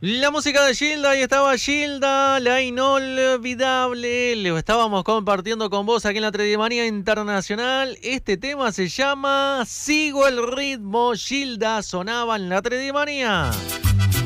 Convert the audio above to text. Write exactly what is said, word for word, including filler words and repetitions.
La música de Gilda, ahí estaba Gilda, la inolvidable. Lo estábamos compartiendo con vos aquí en la Tredemanía Internacional. Este tema se llama Sigo el ritmo. Gilda sonaba en la Tredemanía.